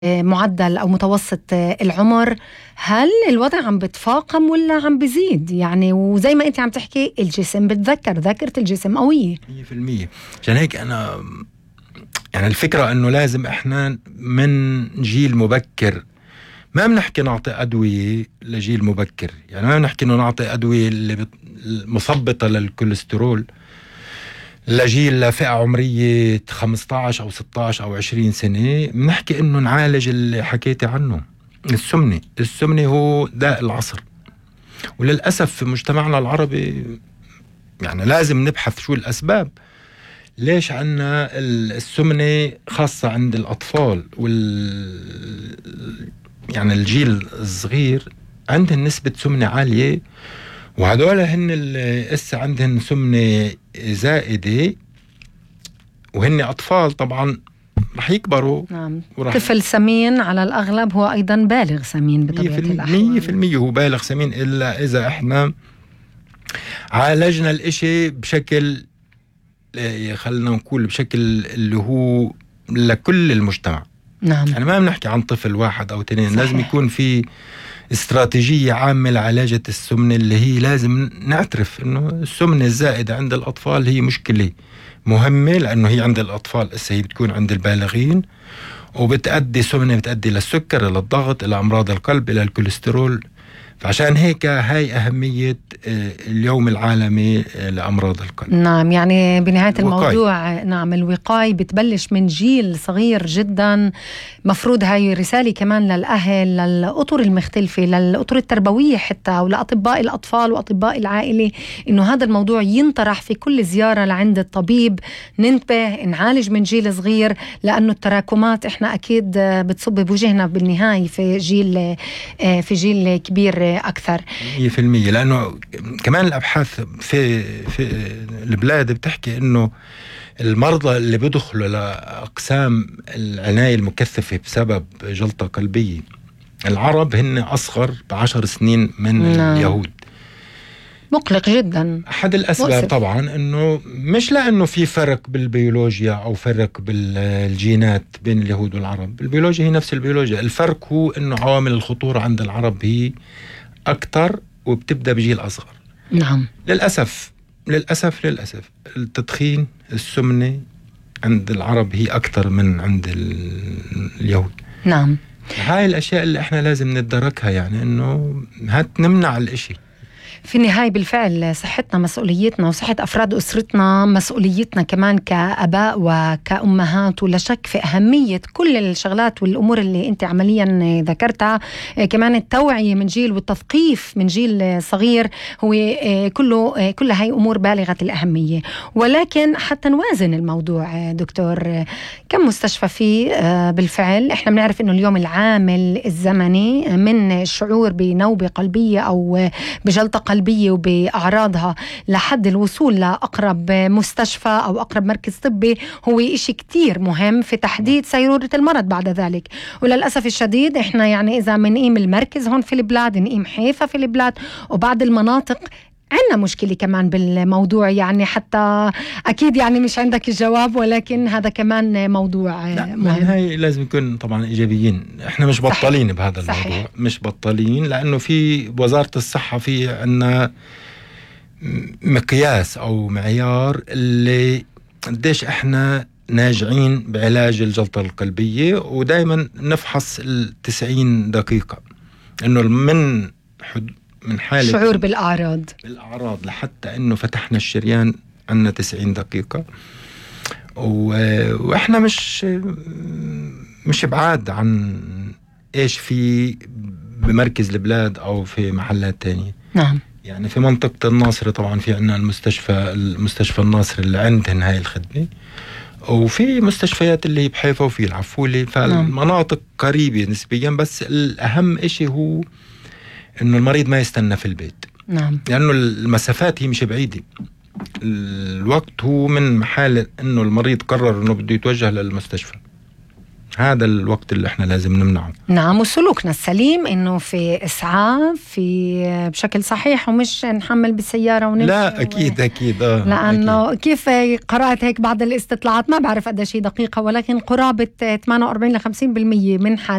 معدل أو متوسط العمر، هل الوضع عم بتفاقم ولا عم بزيد؟ يعني وزي ما أنت عم تحكي الجسم بتذكر، ذاكرة الجسم قوية 100%. عشان هيك أنا يعني الفكرة أنه لازم إحنا من جيل مبكر ما بنحكي نعطي أدوية لجيل مبكر، يعني ما بنحكي إنه نعطي أدوية اللي مثبطة للكوليسترول لجيل لفئة عمرية 15 أو 16 أو 20 سنة. بنحكي إنه نعالج اللي حكيتي عنه، السمنة هو داء العصر. وللأسف في مجتمعنا العربي يعني لازم نبحث شو الأسباب ليش عنا السمنة خاصة عند الأطفال يعني الجيل الصغير عندهم نسبة سمنة عالية، وهدول هن اللي إسا عندهم سمنة زائدة وهن أطفال طبعا رح يكبروا. نعم. طفل سمين على الأغلب هو أيضا بالغ سمين بطبيعة الأحوال. 100% هو بالغ سمين، إلا إذا إحنا عالجنا الإشي بشكل خلنا نقول بشكل اللي هو لكل المجتمع. نعم. يعني ما بنحكي عن طفل واحد أو اثنين، لازم يكون في استراتيجية عامة لعلاجة السمنة، اللي هي لازم نعترف إنه السمنة الزائدة عند الأطفال هي مشكلة مهمة، لأنه هي عند الأطفال هي بتكون عند البالغين، وبتأدي سمنة بتأدي للسكر، إلى الضغط، إلى أمراض القلب، إلى الكوليسترول. فعشان هيك هاي أهمية اليوم العالمي لأمراض القلب. نعم. يعني بنهاية الموضوع نعم الوقاية بتبلش من جيل صغير جدا. مفروض هاي رسالة كمان للأهل، للأطر المختلفة، للأطر التربوية حتى، ولأطباء الأطفال وأطباء العائلة، إنه هذا الموضوع ينطرح في كل زيارة لعند الطبيب. ننتبه نعالج من جيل صغير، لأنه التراكمات إحنا أكيد بتصب بوجهنا بالنهاية في جيل كبير أكثر. 100%. لأنه كمان الأبحاث في البلاد بتحكي إنه المرضى اللي بيدخلوا لأقسام العناية المكثفة بسبب جلطة قلبية، العرب هن أصغر ب10 سنين من اليهود. مقلق جدا. أحد الأسباب مؤسف. طبعا إنه مش لأنه في فرق بالبيولوجيا أو فرق بالجينات بين اليهود والعرب، البيولوجيا هي نفس البيولوجيا. الفرق هو إنه عوامل الخطورة عند العرب هي أكتر وبتبدأ بجيل أصغر. نعم. للأسف التدخين، السمنة عند العرب هي أكتر من عند اليهود. نعم. هاي الأشياء اللي إحنا لازم ندركها، يعني إنه نمنع الإشي. في النهاية بالفعل صحتنا مسؤوليتنا، وصحة أفراد أسرتنا مسؤوليتنا كمان كأباء وكأمهات، ولا شك في أهمية كل الشغلات والأمور اللي أنت عمليا ذكرتها. كمان التوعية من جيل والتثقيف من جيل صغير هو كل هاي أمور بالغة الأهمية. ولكن حتى نوازن الموضوع دكتور، كم مستشفى فيه بالفعل؟ إحنا بنعرف إنه اليوم العامل الزمني من الشعور بنوبة قلبية أو بجلطة قلبية وبأعراضها لحد الوصول لأقرب مستشفى أو أقرب مركز طبي هو إشي كتير مهم في تحديد سيرورة المرض بعد ذلك. وللأسف الشديد إحنا يعني إذا منقيم المركز هون في البلاد، نقيم حيفا في البلاد وبعض المناطق، عندنا مشكلة كمان بالموضوع. يعني حتى أكيد يعني مش عندك الجواب، ولكن هذا كمان موضوع مهم. هاي لازم نكون طبعا إيجابيين. إحنا مش بطلين بهذا الموضوع. صحيح. مش بطلين، لأنه في وزارة الصحة في عنا مقياس أو معيار اللي قديش إحنا ناجعين بعلاج الجلطة القلبية، ودايما نفحص 90 دقيقة، إنه من حالة شعور بالأعراض لحتى إنه فتحنا الشريان عنا 90 دقيقة. وإحنا مش بعاد عن إيش في بمركز البلاد أو في محلات تانية. نعم. يعني في منطقة الناصر طبعا في عنا المستشفى الناصر اللي عندهن هاي الخدمة، وفي مستشفيات اللي هي بحيفا وفي العفولة، فالمناطق قريبة نسبيا. بس الأهم إشي هو إنه المريض ما يستنى في البيت. نعم. لأنه المسافات هي مش بعيدة، الوقت هو من محال إنه المريض قرر إنه بده يتوجه للمستشفى، هذا الوقت اللي احنا لازم نمنعه. نعم، وسلوكنا السليم انه في اسعاف في بشكل صحيح، ومش نحمل بالسياره ونمشي. لا اكيد اكيد لانه أكيد. كيف قرات هيك بعض الاستطلاعات، ما بعرف قديش هي دقيقه، ولكن قرابه 48 ل 50% من